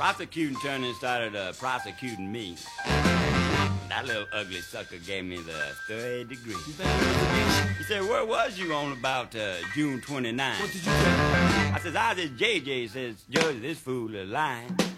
prosecuting attorney started prosecuting me. That little ugly sucker gave me the third degree. He said, where was you on about June 29th? What did you say? I says, I was at JJ. He says, Judge, this fool is lying.